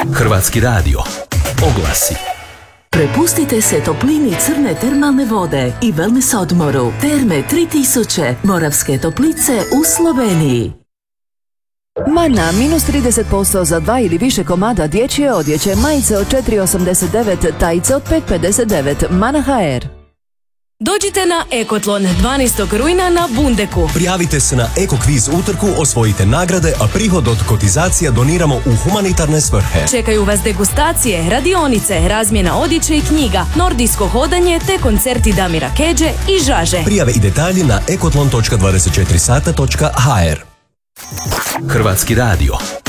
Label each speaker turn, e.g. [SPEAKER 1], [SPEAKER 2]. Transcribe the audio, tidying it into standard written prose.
[SPEAKER 1] Hrvatski radio. Oglasi.
[SPEAKER 2] Prepustite se toplini crne termalne vode i wellness odmoru. Terme 3000, Moravske Toplice u Sloveniji.
[SPEAKER 3] Mana, minus 30% za 2 ili više komada dječje odjeće, majice od 4,89, tajice od 5,59, Mana HR.
[SPEAKER 4] Dođite na Ekotlon 12. rujna na Bundeku.
[SPEAKER 5] Prijavite se na Ekokviz utrku, osvojite nagrade, a prihod od kotizacija doniramo u humanitarne svrhe.
[SPEAKER 4] Čekaju vas degustacije, radionice, razmjena odjeće i knjiga, nordijsko hodanje te koncerti Damira Keđe i Žaže.
[SPEAKER 5] Prijave i detalji na ekotlon.24sata.hr.
[SPEAKER 1] Hrvatski radio.